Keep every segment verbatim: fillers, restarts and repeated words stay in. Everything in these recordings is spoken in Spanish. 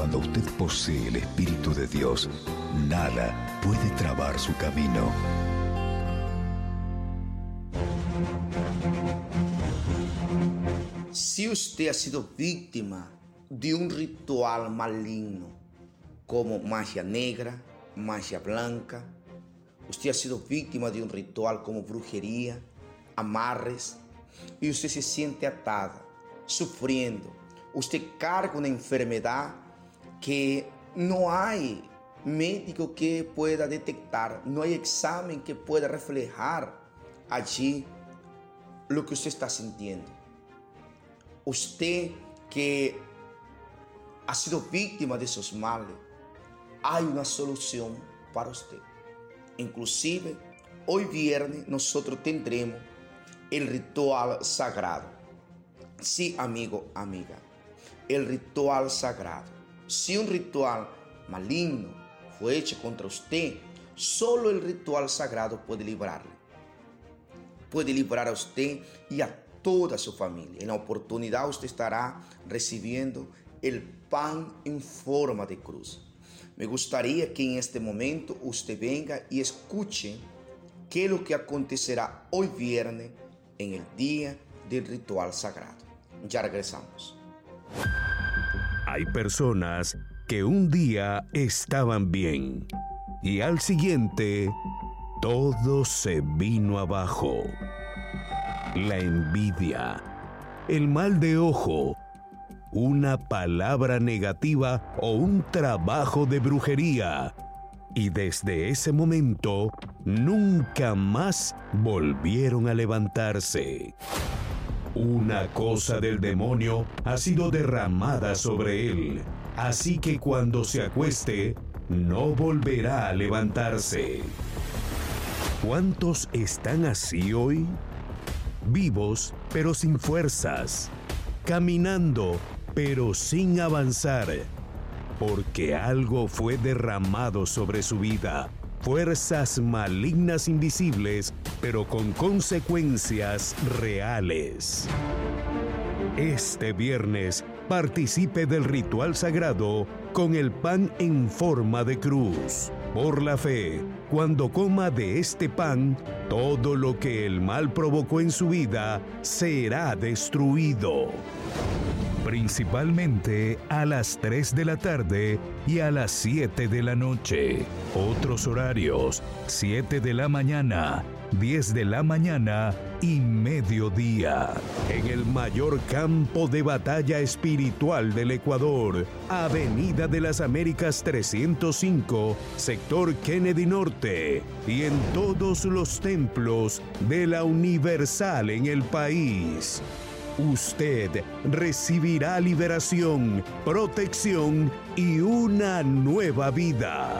Cuando usted posee el Espíritu de Dios, nada puede trabar su camino. Si usted ha sido víctima de un ritual maligno, como magia negra, magia blanca, usted ha sido víctima de un ritual como brujería, amarres, y usted se siente atada, sufriendo, usted carga una enfermedad que no hay médico que pueda detectar, no hay examen que pueda reflejar allí lo que usted está sintiendo. Usted que ha sido víctima de esos males, hay una solución para usted. Inclusive, hoy viernes nosotros tendremos el ritual sagrado. Sí, amigo, amiga, el ritual sagrado. Si un ritual maligno fue hecho contra usted, solo el ritual sagrado puede librarle. Puede librar a usted y a toda su familia. En la oportunidad usted estará recibiendo el pan en forma de cruz. Me gustaría que en este momento usted venga y escuche qué es lo que acontecerá hoy viernes en el día del ritual sagrado. Ya regresamos. Hay personas que un día estaban bien y al siguiente todo se vino abajo. La envidia, el mal de ojo, una palabra negativa o un trabajo de brujería. Y desde ese momento, nunca más volvieron a levantarse. Una cosa del demonio ha sido derramada sobre él, así que cuando se acueste, no volverá a levantarse. ¿Cuántos están así hoy? Vivos, pero sin fuerzas. Caminando, pero sin avanzar. Porque algo fue derramado sobre su vida. Fuerzas malignas invisibles, pero con consecuencias reales. Este viernes, participe del ritual sagrado con el pan en forma de cruz. Por la fe, cuando coma de este pan, todo lo que el mal provocó en su vida será destruido. Principalmente a las tres de la tarde y a las siete de la noche. Otros horarios, siete de la mañana, diez de la mañana y mediodía. En el mayor campo de batalla espiritual del Ecuador, Avenida de las Américas trescientos cinco, sector Kennedy Norte, y en todos los templos de la Universal en el país. Usted recibirá liberación, protección y una nueva vida.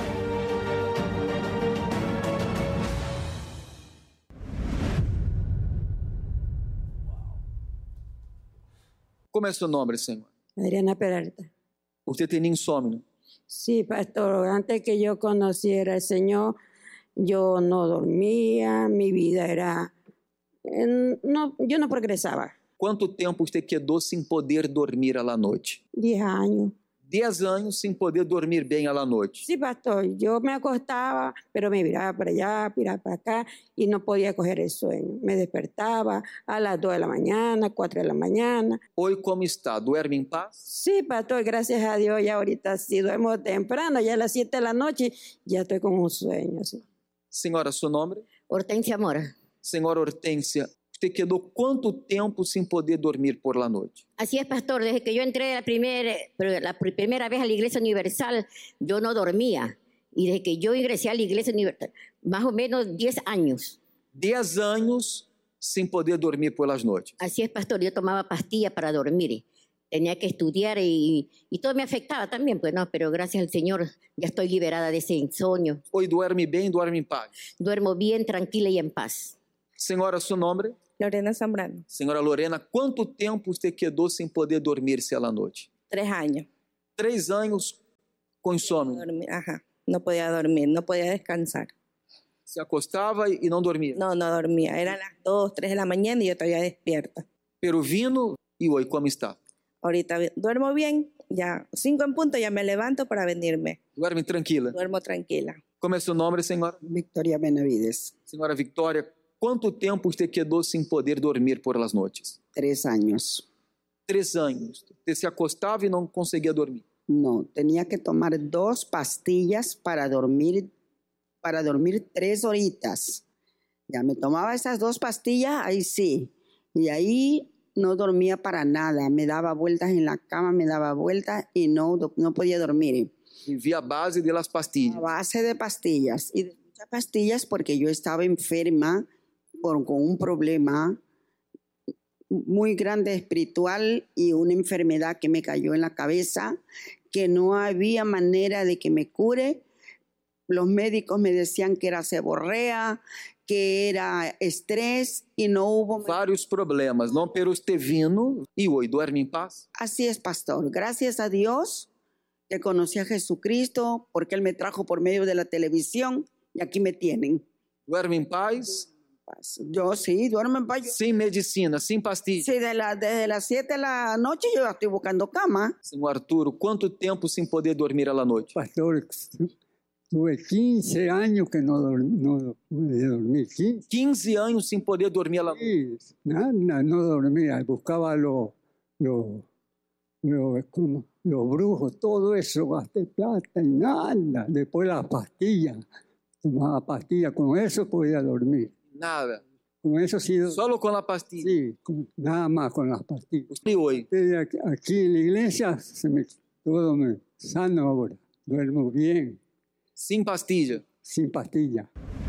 ¿Cómo es su nombre, señor? Adriana Peralta. ¿Usted tiene insomnio? Sí, pastor. Antes que yo conociera al Señor, yo no dormía, mi vida era... No, yo no progresaba. Quanto tempo você quedou sem poder dormir à noite? Diez años. Dez anos sem poder dormir bem à noite. Sí, pastor. Yo me acostaba, pero me miraba para allá, miraba para acá y no podía coger el sueño. Me despertaba a las dos de la mañana, cuatro de la mañana. Hoy, ¿cómo está? ¿Duerme en paz? Sí, pastor. Gracias a Dios. Ya ahorita sí duermo temprano. Ya a las siete de la noche ya estoy con un sueño. Sí. Señora, ¿su nombre? Hortensia Mora. Señora Hortensia, ¿usted quedó cuánto tiempo sin poder dormir por la noche? Así es, pastor. Desde que yo entré la, primer, la primera vez a la Iglesia Universal, yo no dormía. Y desde que yo ingresé a la Iglesia Universal, más o menos diez años. Diez años sin poder dormir por las noches. Así es, pastor. Yo tomaba pastillas para dormir. Tenía que estudiar y, y todo me afectaba también, pues no, pero gracias al Señor ya estoy liberada de ese insomnio. Hoy duerme bien, duerme en paz. Duermo bien, tranquila y en paz. Señora, ¿su nombre? Lorena Zambrano. Señora Lorena, ¿cuánto tiempo usted quedó sin poder dormirse a la noche? Tres años. Tres años con insomnio. No dormir, ajá, no podía dormir, no podía descansar. Se acostaba y no dormía. No, no dormía. Eran las dos, tres de la mañana y yo todavía despierta. Pero vino y hoy, ¿cómo está? Ahorita duermo bien, Ya, cinco en punto ya me levanto para venirme. Duerme tranquila. Duermo tranquila. Como é seu nome, senhora? Victoria Benavides, Senhora Victoria, quanto tempo você quedou sem poder dormir por las noites? tres años. Três anos. Você se acostava e não conseguia dormir. No, tenía que tomar dos pastillas para dormir, para dormir tres horitas. Ya me tomaba esas dos pastillas, ahí sí. Y ahí no dormía para nada. Me daba vueltas en la cama, me daba vueltas y no, no podía dormir. Vivia a base de las pastillas. A base de pastillas. Y de muchas pastillas porque yo estaba enferma por, con un problema muy grande espiritual y una enfermedad que me cayó en la cabeza, que no había manera de que me cure. Los médicos me decían que era seborrea, que era estrés y no hubo... Vários problemas, não? Pero usted vino e hoje duerme em paz? Así es, pastor. Gracias a Dios que conocí a Jesucristo porque Él me trajo por medio de la televisión y aquí me tienen. Duerme em paz? Yo sí, duermo en paz. Sem medicina, sem pastilha? Sí, de la, desde las siete de la noche yo estoy buscando cama. Senhor Arturo, quanto tempo sem poder dormir à noite? Pastor, tuve quince años que no, no pude dormir. quince, quinze anos sem poder dormir à noite. Sí, nada, no dormía. Buscaba los lo, lo, lo, lo brujos, todo eso, gasté plata y nada. Después las pastillas, tomaba pastillas, con eso podía dormir. Nada. Con eso sí. Solo con la pastilla. Sí, con, nada más con las pastillas. ¿Y hoy? Aquí, aquí en la iglesia se me, todo me sano ahora. Duermo bien. Sin pastilla. Sin pastilla.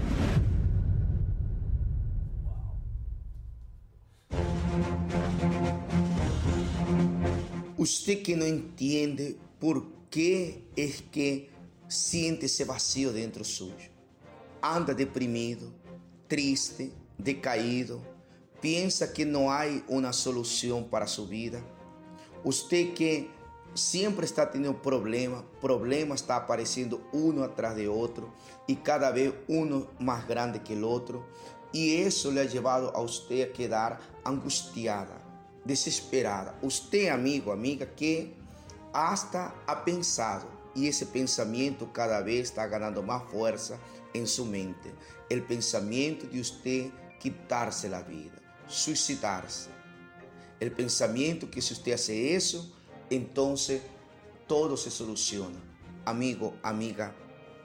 Usted que no entiende por qué es que siente ese vacío dentro suyo. Anda deprimido, triste, decaído, piensa que no hay una solución para su vida. Usted que siempre está teniendo problemas, problemas está apareciendo uno atrás de otro y cada vez uno más grande que el otro. Y eso le ha llevado a usted a quedar angustiada, desesperada. Usted, amigo, amiga, que hasta ha pensado y ese pensamiento cada vez está ganando más fuerza en su mente. El pensamiento de usted quitarse la vida, suicidarse. El pensamiento que si usted hace eso, entonces todo se soluciona. Amigo, amiga,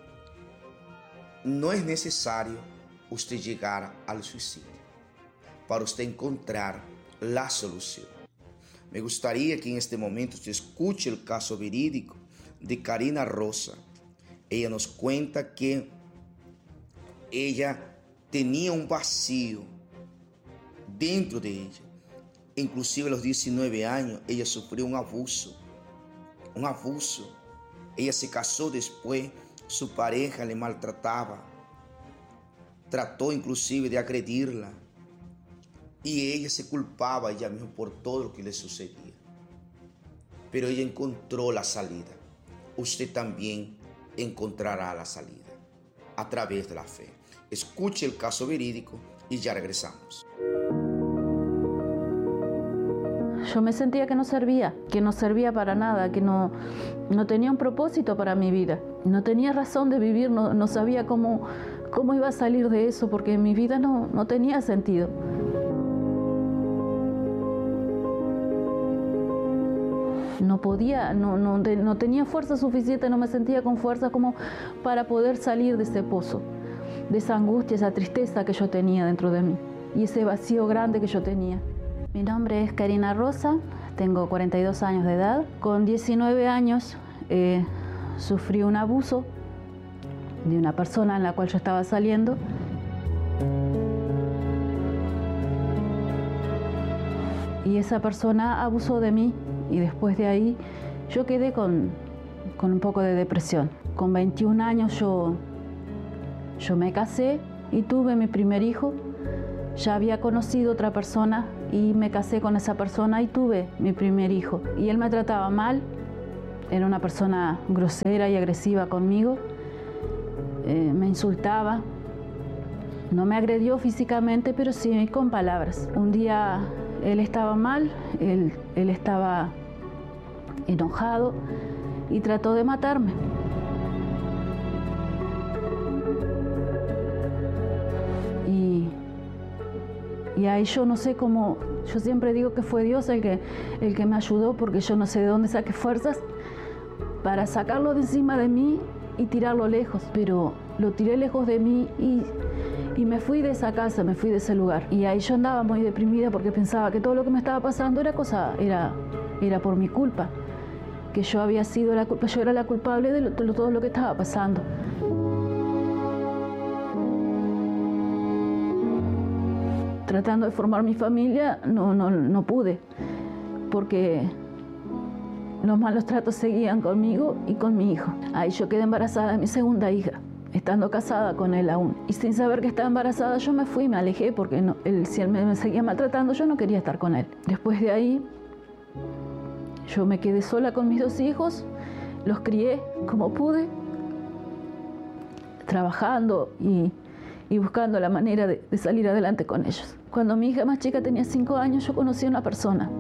no es necesario usted llegar al suicidio para usted encontrar la solución. Me gustaría que en este momento usted escuche el caso verídico de Karina Rosa. Ella nos cuenta que ella tenía un vacío dentro de ella. Inclusive a los diecinueve años ella sufrió un abuso, un abuso. Ella se casó después, su pareja le maltrataba, trató inclusive de agredirla y ella se culpaba ella misma por todo lo que le sucedía. Pero ella encontró la salida. Usted también encontrará la salida a través de la fe. Escuche el caso verídico y ya regresamos. Yo me sentía que no servía, que no servía para nada, que no, no tenía un propósito para mi vida. No tenía razón de vivir, no, no sabía cómo, cómo iba a salir de eso, porque mi vida no, no tenía sentido. No podía, no, no, no tenía fuerza suficiente, no me sentía con fuerza como para poder salir de ese pozo, de esa angustia, esa tristeza que yo tenía dentro de mí y ese vacío grande que yo tenía. Mi nombre es Karina Rosa, tengo cuarenta y dos años de edad. Con diecinueve años eh, sufrí un abuso de una persona en la cual yo estaba saliendo. Y esa persona abusó de mí y después de ahí yo quedé con, con un poco de depresión. Con veintiún años yo, yo me casé y tuve mi primer hijo. Ya había conocido otra persona y me casé con esa persona y tuve mi primer hijo. Y él me trataba mal, era una persona grosera y agresiva conmigo, eh, me insultaba, no me agredió físicamente, pero sí con palabras. Un día él estaba mal, él, él estaba enojado y trató de matarme. Y, y ahí yo no sé cómo, yo siempre digo que fue Dios el que, el que me ayudó, porque yo no sé de dónde saqué fuerzas para sacarlo de encima de mí y tirarlo lejos, pero lo tiré lejos de mí y, y me fui de esa casa, me fui de ese lugar. Y ahí yo andaba muy deprimida porque pensaba que todo lo que me estaba pasando era cosa, era, era por mi culpa, que yo había sido la culpa, yo era la culpable de, lo, de todo lo que estaba pasando. Tratando de formar mi familia, no, no, no pude, porque los malos tratos seguían conmigo y con mi hijo. Ahí yo quedé embarazada de mi segunda hija, estando casada con él aún. Y sin saber que estaba embarazada, yo me fui, me alejé, porque no, él, si él me, me seguía maltratando, yo no quería estar con él. Después de ahí, yo me quedé sola con mis dos hijos, los crié como pude, trabajando y, y buscando la manera de, de salir adelante con ellos. Cuando mi hija más chica tenía cinco años, yo conocí a una persona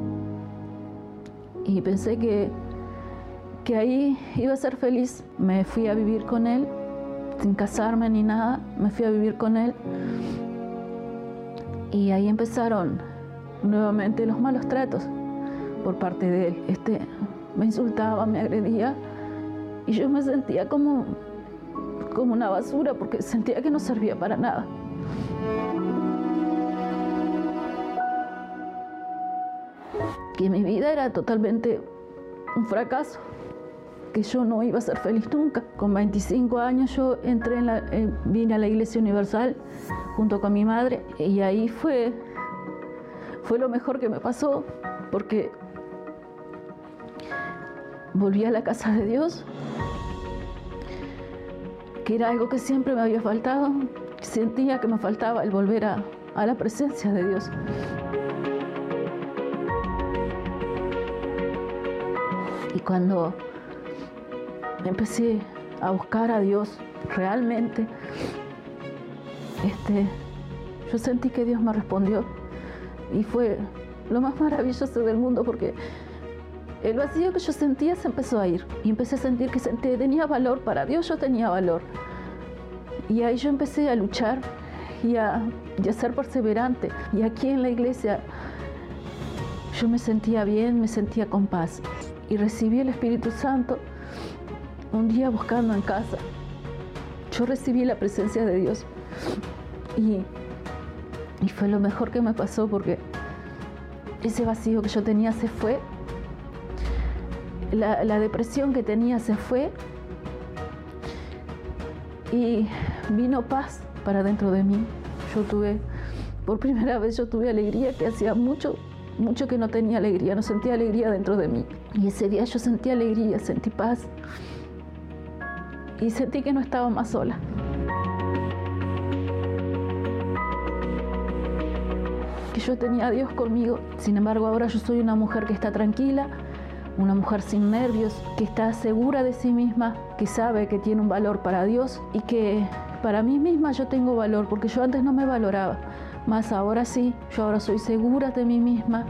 y pensé que, que ahí iba a ser feliz. Me fui a vivir con él, sin casarme ni nada, me fui a vivir con él. Y ahí empezaron nuevamente los malos tratos por parte de él. Este, me insultaba, me agredía y yo me sentía como, como una basura porque sentía que no servía para nada. Que mi vida era totalmente un fracaso, que yo no iba a ser feliz nunca. Con veinticinco años yo entré en la, eh, vine a la Iglesia Universal junto con mi madre y ahí fue, fue lo mejor que me pasó, porque volví a la casa de Dios, que era algo que siempre me había faltado. Sentía que me faltaba el volver a, a la presencia de Dios. Y cuando empecé a buscar a Dios realmente, este, yo sentí que Dios me respondió y fue lo más maravilloso del mundo, porque el vacío que yo sentía se empezó a ir y empecé a sentir que sentía, tenía valor para Dios, yo tenía valor. Y ahí yo empecé a luchar y a, y a ser perseverante. Y aquí en la iglesia yo me sentía bien, me sentía con paz. Y recibí el Espíritu Santo un día buscando en casa. Yo recibí la presencia de Dios y, y fue lo mejor que me pasó, porque ese vacío que yo tenía se fue, la, la depresión que tenía se fue y vino paz para dentro de mí. Yo tuve, por primera vez yo tuve alegría, que hacía mucho mucho que no tenía alegría, no sentía alegría dentro de mí. Y ese día yo sentí alegría, sentí paz y sentí que no estaba más sola. Que yo tenía a Dios conmigo. Sin embargo, ahora yo soy una mujer que está tranquila, una mujer sin nervios, que está segura de sí misma, que sabe que tiene un valor para Dios y que para mí misma yo tengo valor, porque yo antes no me valoraba. Más ahora sí, yo ahora soy segura de mí misma.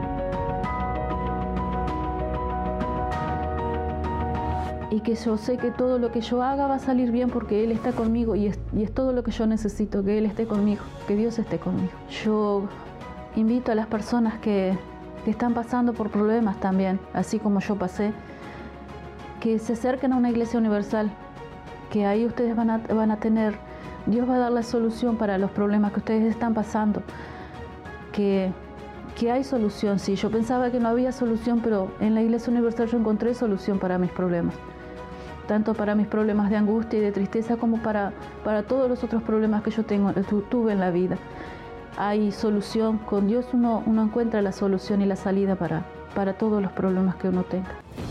Y que yo sé que todo lo que yo haga va a salir bien porque Él está conmigo y es, y es todo lo que yo necesito, que Él esté conmigo, que Dios esté conmigo. Yo invito a las personas que, que están pasando por problemas también, así como yo pasé, que se acerquen a una iglesia universal, que ahí ustedes van a, van a tener, Dios va a dar la solución para los problemas que ustedes están pasando, que, que hay solución. Sí, yo pensaba que no había solución, pero en la Iglesia Universal yo encontré solución para mis problemas, tanto para mis problemas de angustia y de tristeza como para, para todos los otros problemas que yo tengo, tuve en la vida. Hay solución, con Dios uno, uno encuentra la solución y la salida para, para todos los problemas que uno tenga.